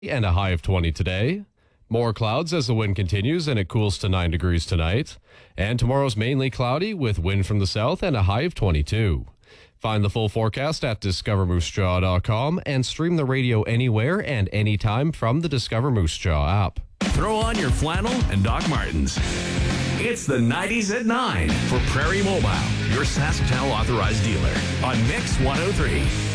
and a high of 20 today. More clouds as the wind continues and it cools to 9 degrees tonight. And tomorrow's mainly cloudy with wind from the south and a high of 22. Find the full forecast at discovermoosejaw.com and stream the radio anywhere and anytime from the Discover Moose Jaw app. Throw on your flannel and Doc Martens. It's the 90s at 9 for Prairie Mobile, your Saskatoon authorized dealer on Mix 103.